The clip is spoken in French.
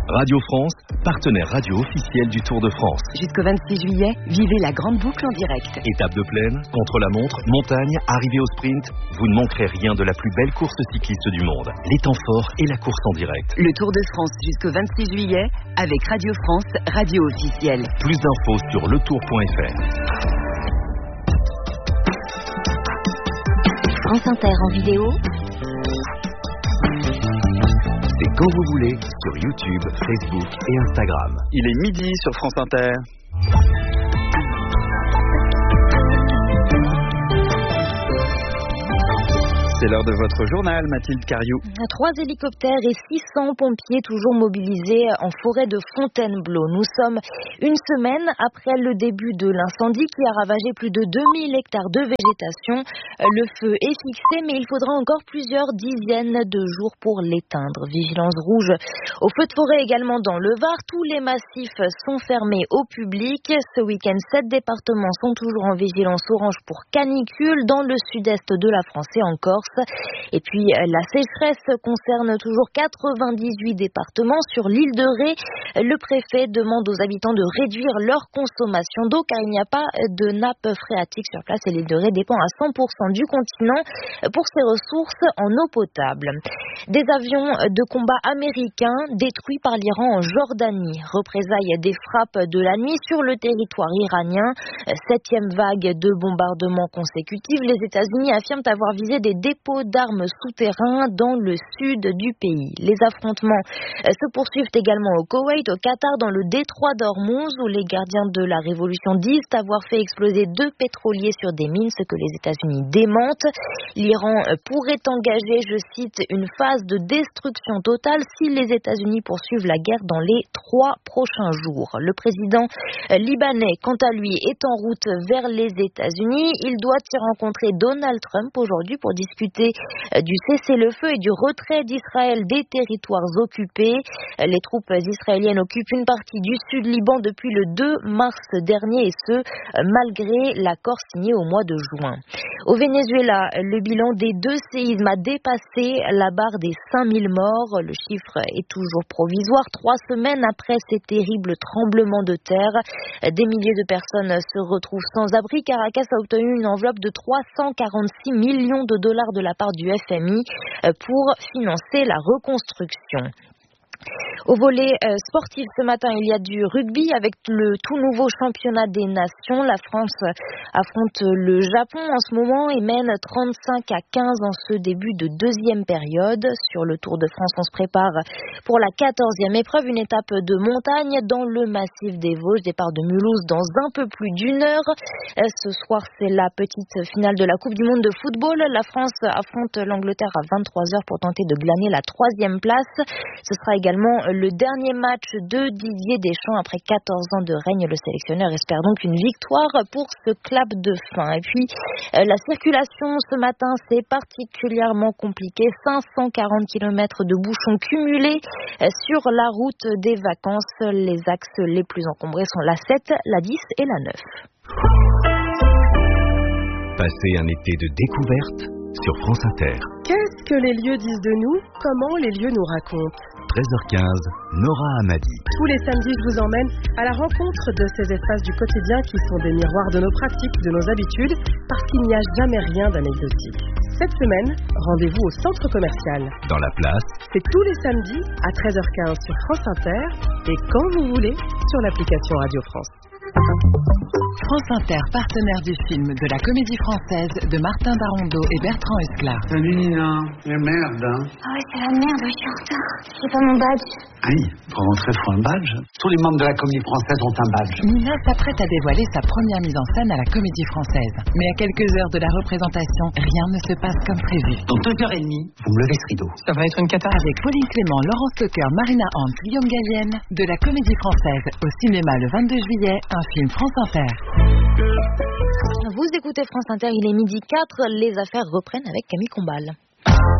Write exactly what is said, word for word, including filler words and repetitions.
Radio France, partenaire radio officiel du Tour de France. Jusqu'au vingt-six juillet, vivez la grande boucle en direct. Étape de plaine, contre-la-montre, montagne, arrivée au sprint, vous ne manquerez rien de la plus belle course cycliste du monde. Les temps forts et la course en direct. Le Tour de France jusqu'au vingt-six juillet avec Radio France, radio officielle. Plus d'infos sur le tour point f r. France Inter en vidéo. C'est quand vous voulez sur YouTube, Facebook et Instagram. Il est midi sur France Inter. C'est l'heure de votre journal, Mathilde Cariou. Trois hélicoptères et six cents pompiers toujours mobilisés en forêt de Fontainebleau. Nous sommes une semaine après le début de l'incendie qui a ravagé plus de deux mille hectares de végétation. Le feu est fixé, mais il faudra encore plusieurs dizaines de jours pour l'éteindre. Vigilance rouge au feu de forêt également dans le Var. Tous les massifs sont fermés au public. Ce week-end, sept départements sont toujours en vigilance orange pour canicule dans le sud-est de la France et en Corse. Et puis la sécheresse concerne toujours quatre-vingt-dix-huit départements sur l'île de Ré. Le préfet demande aux habitants de réduire leur consommation d'eau car il n'y a pas de nappe phréatique sur place et l'île de Ré dépend à cent pour cent du continent pour ses ressources en eau potable. Des avions de combat américains détruits par l'Iran en Jordanie. Représailles des frappes de la nuit sur le territoire iranien. Septième vague de bombardements consécutifs. Les États-Unis affirment avoir visé des dépôts d'armes souterrains dans le sud du pays. Les affrontements se poursuivent également au Koweït, au Qatar, dans le détroit d'Ormuz, où les gardiens de la révolution disent avoir fait exploser deux pétroliers sur des mines, ce que les États-Unis démentent. L'Iran pourrait engager, je cite, une phase de destruction totale si les États-Unis poursuivent la guerre dans les trois prochains jours. Le président libanais, quant à lui, est en route vers les États-Unis. Il doit y rencontrer Donald Trump aujourd'hui pour discuter du cessez-le-feu et du retrait d'Israël des territoires occupés. Les troupes israéliennes occupent une partie du sud Liban depuis le deux mars dernier et ce, malgré l'accord signé au mois de juin. Au Venezuela, le bilan des deux séismes a dépassé la barre des cinq mille morts. Le chiffre est toujours provisoire. Trois semaines après ces terribles tremblements de terre, des milliers de personnes se retrouvent sans abri. Caracas a obtenu une enveloppe de trois cent quarante-six millions de dollars de la part du F M I pour financer la reconstruction. Au volet euh, sportif ce matin, il y a du rugby avec le tout nouveau championnat des nations. La France affronte le Japon en ce moment et mène trente-cinq à quinze en ce début de deuxième période. Sur le Tour de France, on se prépare pour la quatorzième épreuve, une étape de montagne dans le massif des Vosges. Départ de Mulhouse dans un peu plus d'une heure. Euh, ce soir, c'est la petite finale de la Coupe du Monde de football. La France affronte l'Angleterre à vingt-trois heures pour tenter de glaner la troisième place. Ce sera également le dernier match de Didier Deschamps après quatorze ans de règne. Le sélectionneur espère donc une victoire pour ce clap de fin. Et puis, la circulation ce matin, c'est particulièrement compliqué. cinq cent quarante kilomètres de bouchons cumulés sur la route des vacances. Les axes les plus encombrés sont la sept, la dix et la neuf. Passez un été de découverte sur France Inter. Qu'est-ce que les lieux disent de nous? Comment les lieux nous racontent? treize heures quinze, Nora Hamadi. Tous les samedis, je vous emmène à la rencontre de ces espaces du quotidien qui sont des miroirs de nos pratiques, de nos habitudes, parce qu'il n'y a jamais rien d'anecdotique. Cette semaine, rendez-vous au centre commercial. Dans la place, c'est tous les samedis à treize heures quinze sur France Inter et quand vous voulez sur l'application Radio France. France Inter, partenaire du film de la Comédie Française de Martin Darondeau et Bertrand Esclar. Salut Nina, c'est merde, hein. Ah ouais, c'est la merde, je suis en retard. J'ai pas mon badge. Oui, pour rentrer, faut un badge. Tous les membres de la Comédie Française ont un badge. Nina s'apprête à dévoiler sa première mise en scène à la Comédie Française. Mais à quelques heures de la représentation, rien ne se passe comme prévu. Dans deux heures et demie, vous me levez ce rideau. Ça va être une cata. Avec Pauline Clément, Laurence Stocker, Marina Hans, Guillaume Gallienne, de la Comédie Française au cinéma le vingt-deux juillet, un film France Inter. Vous écoutez France Inter, il est midi quatre, les affaires reprennent avec Camille Combal.